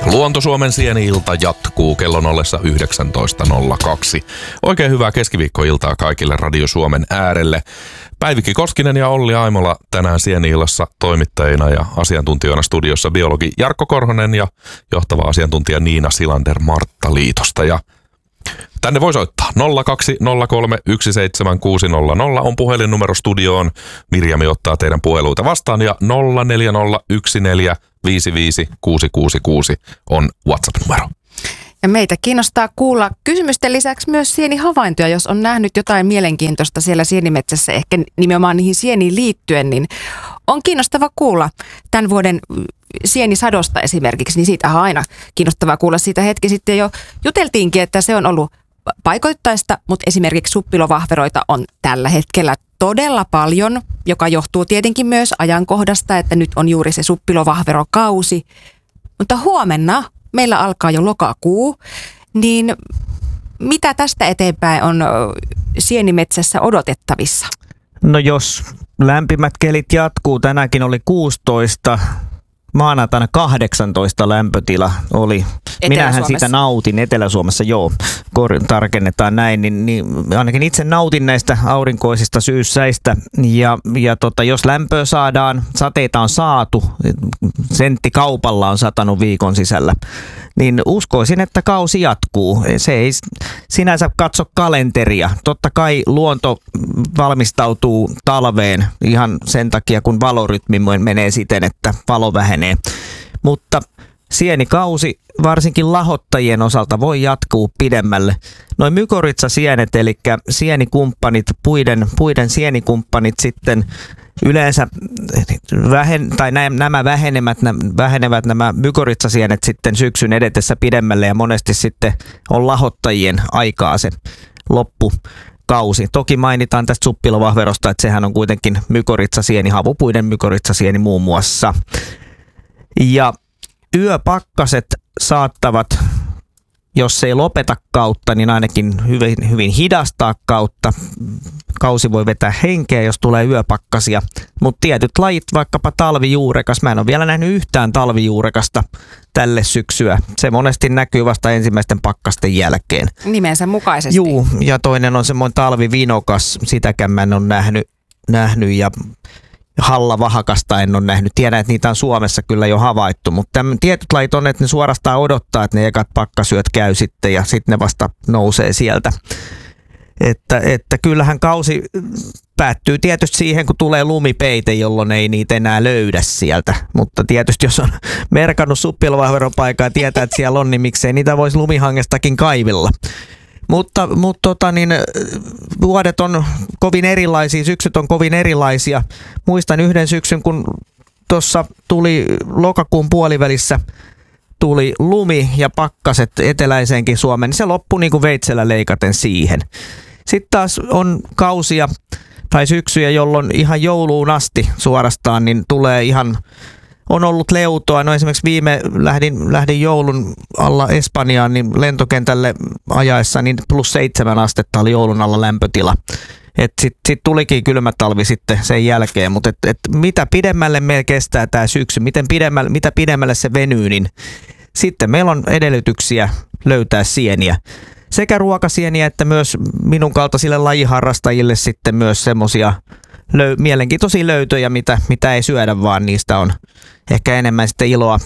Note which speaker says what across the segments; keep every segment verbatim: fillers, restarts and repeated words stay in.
Speaker 1: Luonto-Suomen sieni-ilta jatkuu kellon ollessa yhdeksäntoista nolla kaksi. Oikein hyvää keskiviikkoiltaa kaikille Radio Suomen äärelle. Päivikki Koskinen ja Olli Aimola tänään sieni-illassa toimittajina ja asiantuntijoina studiossa biologi Jarkko Korhonen ja johtava asiantuntija Niina Silander Martta Liitosta. Ja tänne voi soittaa nolla kaksi nolla kolme yksi seitsemän kuusi nolla nolla on puhelinnumero studioon. Mirjami ottaa teidän puheluita vastaan ja nolla neljä nolla yksi neljä viisi viisi kuusi kuusi kuusi on WhatsApp-numero.
Speaker 2: Ja meitä kiinnostaa kuulla kysymysten lisäksi myös sienihavaintoja, jos on nähnyt jotain mielenkiintoista siellä sienimetsässä, ehkä nimenomaan niihin sieniin liittyen, niin on kiinnostava kuulla tämän vuoden sienisadosta esimerkiksi, niin siitä on aina kiinnostavaa kuulla. Siitä hetki sitten jo juteltiinkin, että se on ollut paikoittaista, mutta esimerkiksi suppilovahveroita on tällä hetkellä todella paljon, joka johtuu tietenkin myös ajankohdasta, että nyt on juuri se suppilovahverokausi. Mutta huomenna meillä alkaa jo lokakuu, niin mitä tästä eteenpäin on sienimetsässä odotettavissa?
Speaker 3: No jos lämpimät kelit jatkuu, tänäänkin oli kuusitoista, maanantaina kahdeksantoista lämpötila oli. Minähän siitä nautin Etelä-Suomessa, joo, kor- tarkennetaan näin, niin, niin ainakin itse nautin näistä aurinkoisista syyssäistä. Ja, ja tota, jos lämpöä saadaan, sateita on saatu, sentti kaupalla on satanut viikon sisällä, niin uskoisin, että kausi jatkuu. Se ei sinänsä katso kalenteria. Totta kai luonto valmistautuu talveen ihan sen takia, kun valorytmi menee siten, että valo vähenee. Mutta sienikausi varsinkin lahottajien osalta voi jatkuu pidemmälle. Noin mykorrhizasienet, eli sienikumppanit, puiden, puiden sienikumppanit sitten yleensä vähen, tai nämä vähenemät, vähenevät nämä mykorrhizasienet sitten syksyn edetessä pidemmälle ja monesti sitten on lahottajien aikaa se loppukausi. Toki mainitaan tästä suppilovahverosta, että sehän on kuitenkin mykorrhizasieni, havupuiden mykorrhizasieni muun muassa. Ja yöpakkaset saattavat, jos ei lopeta kautta, niin ainakin hyvin, hyvin hidastaa kautta. Kausi voi vetää henkeä, jos tulee yöpakkasia. Mutta tietyt lajit, vaikkapa talvijuurekas, mä en ole vielä nähnyt yhtään talvijuurekasta tälle syksyä. Se monesti näkyy vasta ensimmäisten pakkasten jälkeen.
Speaker 2: Nimensä mukaisesti.
Speaker 3: Juu, ja toinen on semmoinen talvivinokas, sitäkään mä en ole nähnyt, nähnyt ja hallavahakasta en ole nähnyt. Tiedän, että niitä on Suomessa kyllä jo havaittu, mutta tietyt lajit on, että ne suorastaan odottaa, että ne ekat pakkasyöt käy sitten ja sitten ne vasta nousee sieltä. Että, että kyllähän kausi päättyy tietysti siihen, kun tulee lumipeite, jolloin ei niitä enää löydä sieltä. Mutta tietysti jos on merkannut suppilovahveropaikaa ja tietää, että siellä on, niin miksei niitä voisi lumihangestakin kaivilla. Mutta, mutta tota niin, vuodet on kovin erilaisia, syksyt on kovin erilaisia. Muistan yhden syksyn, kun tuossa tuli lokakuun puolivälissä, tuli lumi ja pakkaset eteläiseenkin Suomeen, niin se loppui niin kuin veitsellä leikaten siihen. Sitten taas on kausia tai syksyjä, jolloin ihan jouluun asti suorastaan, niin tulee ihan, on ollut leutoa. No esimerkiksi viime lähdin, lähdin joulun alla Espanjaan, niin lentokentälle ajaessa, niin plus seitsemän astetta oli joulun alla lämpötila. Sitten sit tulikin kylmä talvi sitten sen jälkeen, mutta et, et mitä pidemmälle meillä kestää tämä syksy, miten pidemmälle, mitä pidemmälle se venyy, niin sitten meillä on edellytyksiä löytää sieniä. Sekä ruokasieniä että myös minun kaltaisille lajiharrastajille sitten myös semmoisia löy- mielenkiintoisia löytöjä, mitä, mitä ei syödä, vaan niistä on ehkä enemmän sitten iloa,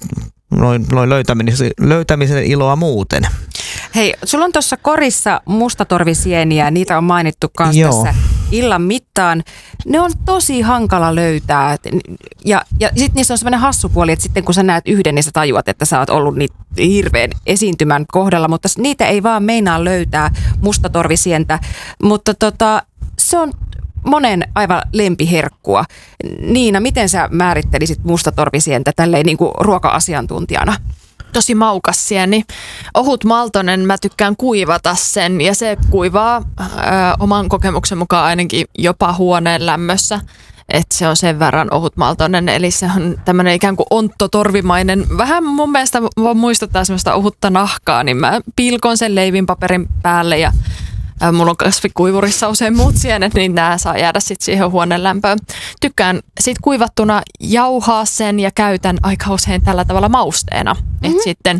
Speaker 3: noin, noin löytämisen, löytämisen iloa muuten.
Speaker 2: Hei, sulla on tuossa korissa mustatorvisieniä, niitä on mainittu myös tässä illan mittaan. Ne on tosi hankala löytää ja, ja sitten niissä on sellainen hassu puoli, että sitten kun sä näet yhden, niin sä tajuat, että sä oot ollut niitä hirveän esiintymän kohdalla, mutta niitä ei vaan meinaa löytää mustatorvisientä, mutta tota, se on monen aivan lempiherkkua. Niina, miten sä määrittelisit mustatorvisientä tälleen niin kuin ruoka-asiantuntijana?
Speaker 4: Tosi maukas sieni. Ohut maltonen, mä tykkään kuivata sen ja se kuivaa ö, oman kokemuksen mukaan ainakin jopa huoneen lämmössä. Että se on sen verran ohutmaltoinen, eli se on tämmöinen ikään kuin onttotorvimainen. Vähän mun mielestä muistuttaa semmoista ohutta nahkaa, niin mä pilkon sen leivinpaperin päälle ja mulla on kasvikuivurissa usein muut sienet, niin nämä saa jäädä sitten siihen huoneen lämpöön. Tykkään sit kuivattuna jauhaa sen ja käytän aika usein tällä tavalla mausteena. Mm-hmm. Et sitten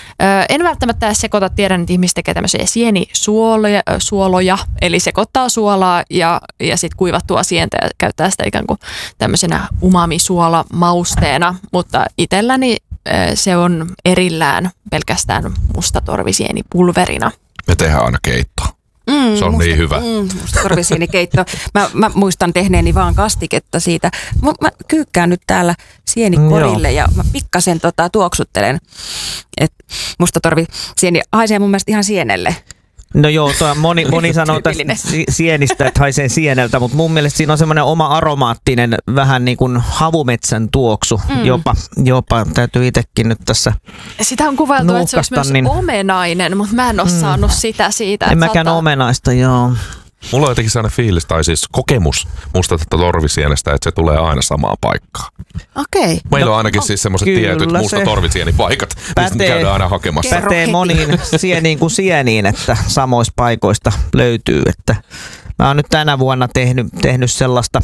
Speaker 4: en välttämättä edes sekoita, tiedän, että ihmiset tekee tämmöisiä sienisuoloja, suoloja, eli sekoittaa suolaa ja, ja sitten kuivattua sientä ja käyttää sitä ikään kuin tämmöisenä umami-suola mausteena, mutta itselläni se on erillään pelkästään mustatorvisienipulverina.
Speaker 1: Me tehdään aina keittoa.
Speaker 2: Mm,
Speaker 1: se on
Speaker 2: musta,
Speaker 1: niin hyvä.
Speaker 2: Mm, mustatorvisienikeitto. Mä, mä muistan tehneeni vaan kastiketta siitä. Mä, mä kyykkään nyt täällä sienikorille mm, ja mä pikkasen tota, tuoksuttelen, että mustatorvisieni haisee mun mielestä ihan sienelle.
Speaker 3: No joo, toi moni, moni sanoo tästä sienistä, että haisee sieneltä, mutta mun mielestä siinä on semmoinen oma aromaattinen, vähän niin kuin havumetsän tuoksu. Mm. Jopa, jopa, täytyy itsekin nyt tässä
Speaker 4: sitä on kuvailtu,
Speaker 3: nuukasta,
Speaker 4: että se olisi myös
Speaker 3: niin
Speaker 4: omenainen, mutta mä en ole mm. saanut sitä siitä.
Speaker 3: En mäkään
Speaker 4: saattaa
Speaker 3: omenaista, joo.
Speaker 1: Mulla on jotenkin sellainen fiilis, tai siis kokemus musta tätä torvisienestä, että se tulee aina samaan paikkaan.
Speaker 2: Okei.
Speaker 1: Meillä
Speaker 2: no,
Speaker 1: on ainakin siis semmoiset tietyt musta torvisienipaikat, mistä me käydään aina hakemassa.
Speaker 3: Pätee moniin sieniin kuin sieniin, että samoista paikoista löytyy. Että mä oon nyt tänä vuonna tehnyt, tehnyt sellaista,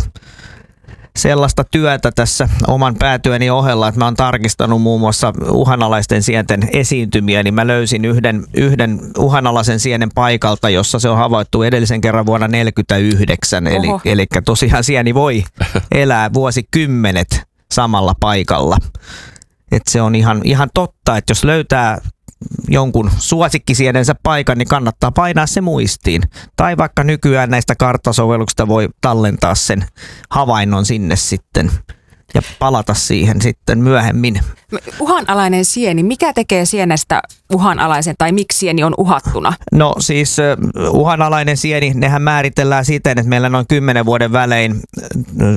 Speaker 3: sellaista työtä tässä oman päätyöni ohella, että mä oon tarkistanut muun muassa uhanalaisten sienten esiintymiä, niin mä löysin yhden, yhden uhanalaisen sienen paikalta, jossa se on havaittu edellisen kerran vuonna tuhatyhdeksänsataaneljäkymmentäyhdeksän, eli, eli tosiaan sieni voi elää vuosikymmenet samalla paikalla. Et se on ihan, ihan totta, että jos löytää jonkun suosikkisienensä paikan, niin kannattaa painaa se muistiin. Tai vaikka nykyään näistä karttasovelluksista voi tallentaa sen havainnon sinne sitten ja palata siihen sitten myöhemmin.
Speaker 2: Uhanalainen sieni, mikä tekee sienestä uhanalaisen tai miksi sieni on uhattuna?
Speaker 3: No siis uh, uhanalainen sieni, nehän määritellään siten, että meillä noin kymmenen vuoden välein uh,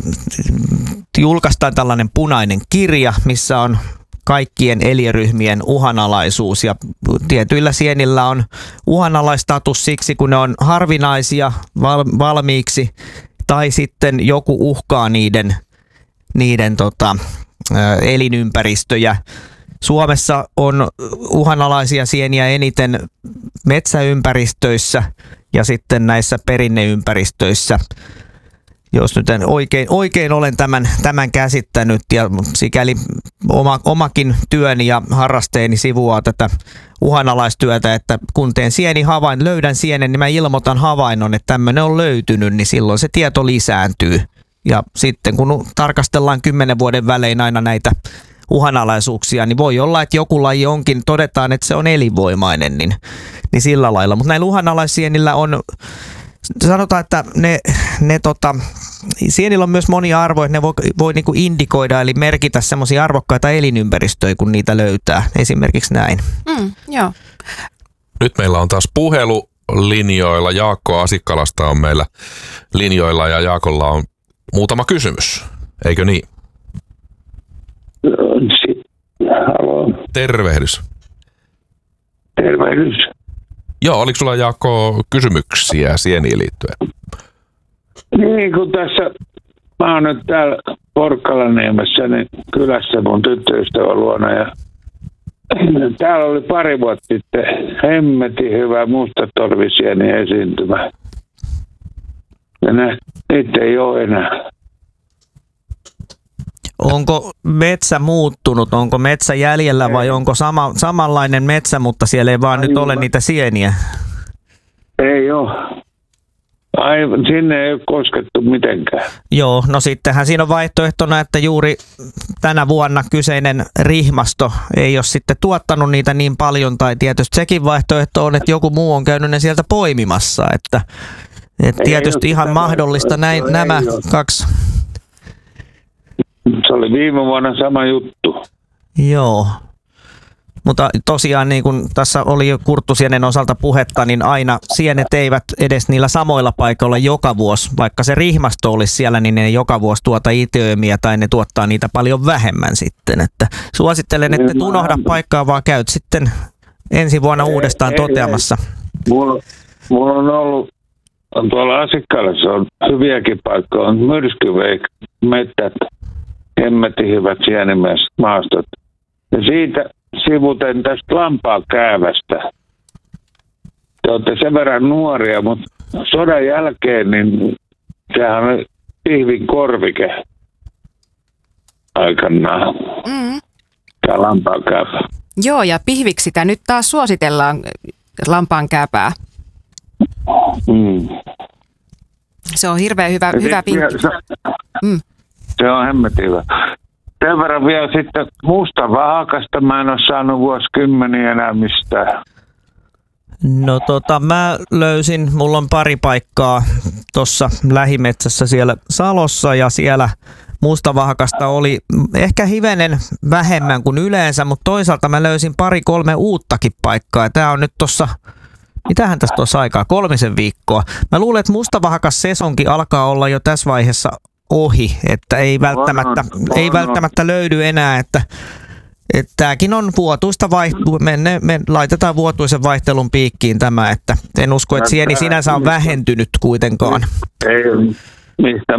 Speaker 3: julkaistaan tällainen punainen kirja, missä on kaikkien eliöryhmien uhanalaisuus ja tietyillä sienillä on uhanalaistatus siksi, kun ne on harvinaisia val- valmiiksi tai sitten joku uhkaa niiden, niiden tota, elinympäristöjä. Suomessa on uhanalaisia sieniä eniten metsäympäristöissä ja sitten näissä perinneympäristöissä. Jos nyt en oikein, oikein olen tämän, tämän käsittänyt ja sikäli oma, omakin työni ja harrasteeni sivuaa tätä uhanalaistyötä, että kun teen sieni havain, löydän sienen, niin mä ilmoitan havainnon, että tämmöinen on löytynyt, niin silloin se tieto lisääntyy. Ja sitten kun tarkastellaan kymmenen vuoden välein aina näitä uhanalaisuuksia, niin voi olla, että joku laji onkin, todetaan, että se on elinvoimainen, niin, niin sillä lailla. Mutta näillä uhanalaissienillä on, sanotaan, että ne, ne tota, sienillä on myös monia arvoja, että ne voi, voi niinku indikoida, eli merkitä semmoisia arvokkaita elinympäristöjä, kun niitä löytää. Esimerkiksi näin.
Speaker 2: Mm, joo.
Speaker 1: Nyt meillä on taas puhelu linjoilla. Jaakko Asikkalasta on meillä linjoilla ja Jaakolla on muutama kysymys. Eikö niin?
Speaker 5: Halo.
Speaker 1: Tervehdys.
Speaker 5: Tervehdys.
Speaker 1: Joo, oliko sulla Jaakko kysymyksiä sieniin liittyen?
Speaker 5: Niin, kun tässä, mä oon nyt täällä Porkkalanniemessä niin kylässä mun tyttöystävän luona ja täällä oli pari vuotta sitten hemmetin hyvä mustatorvisieni esiintymä. Ja ne, niitä ei ole enää.
Speaker 3: Onko metsä muuttunut? Onko metsä jäljellä ei. Vai onko sama, samanlainen metsä, mutta siellä ei vaan Aivan. nyt ole niitä sieniä?
Speaker 5: Ei ole. Aivan, sinne ei ole koskettu mitenkään.
Speaker 3: Joo, no sittenhän siinä on vaihtoehtona, että juuri tänä vuonna kyseinen rihmasto ei ole sitten tuottanut niitä niin paljon, tai tietysti sekin vaihtoehto on, että joku muu on käynyt ne sieltä poimimassa, että, että tietysti ihan mahdollista näin, nämä ole. kaksi.
Speaker 5: Se oli viime vuonna sama juttu.
Speaker 3: Joo. Mutta tosiaan niin kuin tässä oli jo kurttusienen osalta puhetta, niin aina sienet eivät edes niillä samoilla paikoilla joka vuosi, vaikka se rihmasto olisi siellä, niin ne joka vuosi tuota itiöimiä tai ne tuottaa niitä paljon vähemmän sitten. Että suosittelen, että et unohda paikkaa, vaan käyt sitten ensi vuonna ei, uudestaan ei, toteamassa.
Speaker 5: Ei. Mulla, mulla on ollut on tuolla Asikkaalassa on hyviäkin paikkoja, on myrskyveikmettät, hemmetin hyvät sienimaastot. Ja siitä sivuten tästä lampaakäävästä. te olette sen verran nuoria, mutta sodan jälkeen niin sehän on pihvin korvike aikanaan.
Speaker 2: Mm.
Speaker 5: Tämä lampaankääpä.
Speaker 2: Joo, ja pihviksi sitä nyt taas suositellaan lampaankääpää.
Speaker 5: Mm.
Speaker 2: Se on hirveän hyvä, hyvä vinkki.
Speaker 5: Se,
Speaker 2: mm.
Speaker 5: se on hemmetin hyvä. Sen verran vielä sitten musta vahakasta mä en ole saanut vuosikymmeniä enää mistään.
Speaker 3: No tota, mä löysin, mulla on pari paikkaa tuossa lähimetsässä siellä Salossa ja siellä mustavahakasta oli ehkä hivenen vähemmän kuin yleensä, mutta toisaalta mä löysin pari kolme uuttakin paikkaa. Tää on nyt tossa, mitähän tästä tuossa aikaa, kolmisen viikkoa. Mä luulen, että mustavahakas sesonki alkaa olla jo tässä vaiheessa ohi, että ei välttämättä,
Speaker 5: on, on,
Speaker 3: ei välttämättä löydy enää, että että tämäkin on vuotuista vaihtelua, me, me laitetaan vuotuisen vaihtelun piikkiin tämä, että en usko, että sieni sinänsä on vähentynyt kuitenkaan.
Speaker 5: Ei, mistä